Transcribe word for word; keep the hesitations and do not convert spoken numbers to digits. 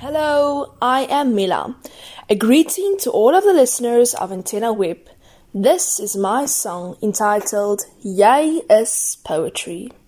Hello, I am Mila. A greeting to all of the listeners of Antenna Web. This is my song entitled Jy is Poetry.